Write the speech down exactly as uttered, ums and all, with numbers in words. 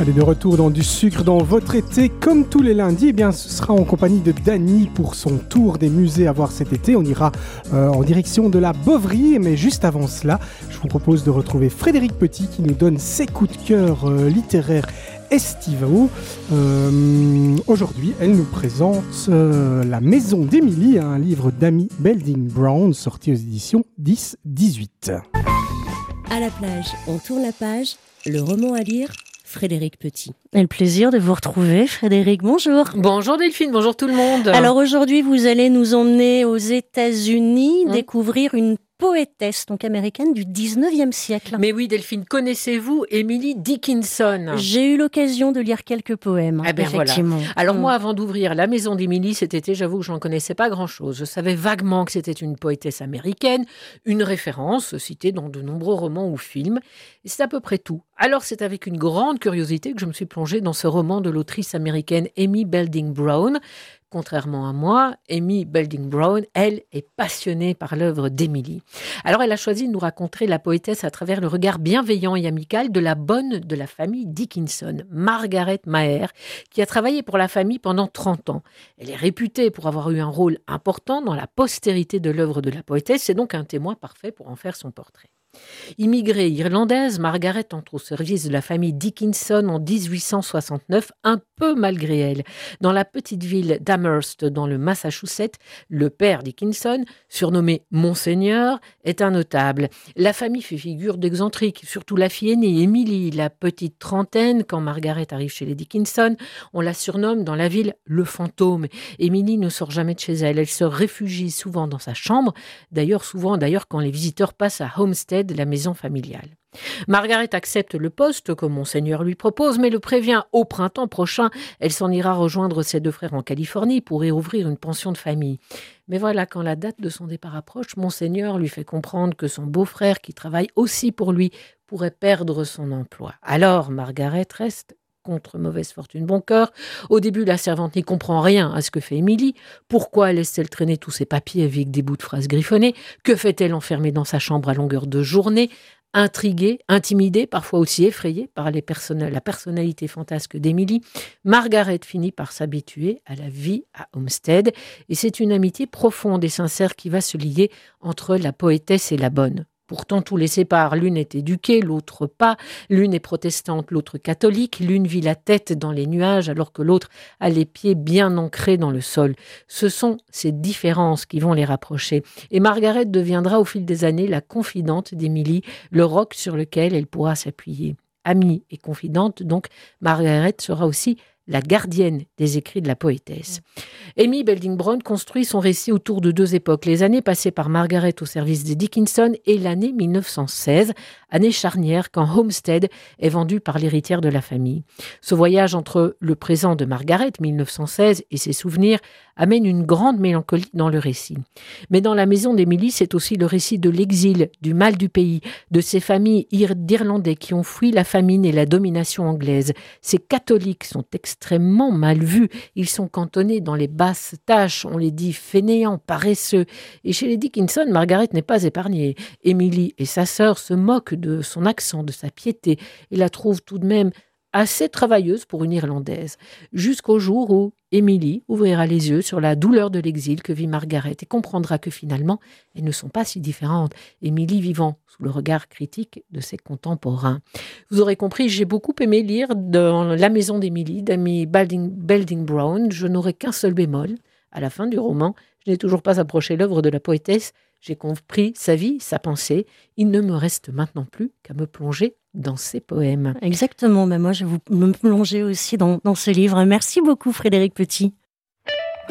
Allez, de retour dans du sucre dans votre été, comme tous les lundis, eh bien, ce sera en compagnie de Dany pour son tour des musées à voir cet été. On ira euh, en direction de la Boverie, mais juste avant cela, je vous propose de retrouver Frédéric Petit qui nous donne ses coups de cœur euh, littéraires estivaux. Euh, aujourd'hui, elle nous présente euh, La Maison d'Émilie, un livre d'Amy Belding Brown sorti aux éditions dix dix-huit. À la plage, on tourne la page, le roman à lire, Frédéric Petit. Et le plaisir de vous retrouver, Frédéric. Bonjour. Bonjour Delphine, bonjour tout le monde. Alors aujourd'hui, vous allez nous emmener aux États-Unis, mmh. découvrir une poétesse donc américaine du dix-neuvième siècle. Mais oui Delphine, connaissez-vous Emily Dickinson ? J'ai eu l'occasion de lire quelques poèmes, eh ben effectivement. Voilà. Alors mmh. moi, avant d'ouvrir La Maison d'Émilie cet été, j'avoue que je n'en connaissais pas grand-chose. Je savais vaguement que c'était une poétesse américaine, une référence citée dans de nombreux romans ou films. Et c'est à peu près tout. Alors c'est avec une grande curiosité que je me suis plongée dans ce roman de l'autrice américaine Amy Belding Brown. Contrairement à moi, Amy Belding Brown, elle, est passionnée par l'œuvre d'Emily. Alors, elle a choisi de nous raconter la poétesse à travers le regard bienveillant et amical de la bonne de la famille Dickinson, Margaret Maher, qui a travaillé pour la famille pendant trente ans. Elle est réputée pour avoir eu un rôle important dans la postérité de l'œuvre de la poétesse. C'est donc un témoin parfait pour en faire son portrait. Immigrée irlandaise, Margaret entre au service de la famille Dickinson en dix-huit cent soixante-neuf, un peu malgré elle. Dans la petite ville d'Amherst, dans le Massachusetts, le père Dickinson, surnommé Monseigneur, est un notable. La famille fait figure d'excentrique, surtout la fille aînée, Emily, la petite trentaine. Quand Margaret arrive chez les Dickinson, on la surnomme dans la ville le fantôme. Emily ne sort jamais de chez elle, elle se réfugie souvent dans sa chambre, d'ailleurs souvent d'ailleurs quand les visiteurs passent à Homestead, la maison familiale. Margaret accepte le poste que Monseigneur lui propose, mais le prévient au printemps prochain. Elle s'en ira rejoindre ses deux frères en Californie pour y ouvrir une pension de famille. Mais voilà, quand la date de son départ approche, Monseigneur lui fait comprendre que son beau-frère, qui travaille aussi pour lui, pourrait perdre son emploi. Alors, Margaret reste contre mauvaise fortune bon cœur. Au début, la servante n'y comprend rien à ce que fait Émilie. Pourquoi laisse-t-elle traîner tous ses papiers avec des bouts de phrases griffonnés ? Que fait-elle enfermée dans sa chambre à longueur de journée ? Intriguée, intimidée, parfois aussi effrayée par les person- la personnalité fantasque d'Émilie, Margaret finit par s'habituer à la vie à Homestead. Et c'est une amitié profonde et sincère qui va se lier entre la poétesse et la bonne. Pourtant, tout les sépare. L'une est éduquée, l'autre pas. L'une est protestante, l'autre catholique. L'une vit la tête dans les nuages, alors que l'autre a les pieds bien ancrés dans le sol. Ce sont ces différences qui vont les rapprocher. Et Margaret deviendra au fil des années la confidente d'Émilie, le roc sur lequel elle pourra s'appuyer. Amie et confidente, donc, Margaret sera aussi la gardienne des écrits de la poétesse. Amy Belding Brown construit son récit autour de deux époques, les années passées par Margaret au service des Dickinson et l'année mille neuf cent seize, année charnière quand Homestead est vendu par l'héritière de la famille. Ce voyage entre le présent de Margaret, mille neuf cent seize, et ses souvenirs amène une grande mélancolie dans le récit. Mais dans La Maison d'Émilie, c'est aussi le récit de l'exil, du mal du pays, de ces familles d'Irlandais qui ont fui la famine et la domination anglaise. Ces catholiques sont extrêmement mal vus. Ils sont cantonnés dans les basses tâches, on les dit fainéants, paresseux. Et chez les Dickinson, Margaret n'est pas épargnée. Émilie et sa sœur se moquent de son accent, de sa piété, et la trouvent tout de même assez travailleuse pour une Irlandaise, jusqu'au jour où Émilie ouvrira les yeux sur la douleur de l'exil que vit Margaret et comprendra que finalement, elles ne sont pas si différentes, Émilie vivant sous le regard critique de ses contemporains. Vous aurez compris, j'ai beaucoup aimé lire dans La Maison d'Émilie, d'Amy Belding, Belding Brown. Je n'aurai qu'un seul bémol. À la fin du roman, je n'ai toujours pas approché l'œuvre de la poétesse. J'ai compris sa vie, sa pensée. Il ne me reste maintenant plus qu'à me plonger dans ses poèmes. Exactement, mais moi je vais vous me plonger aussi dans, dans ce livre. Merci beaucoup Frédéric Petit.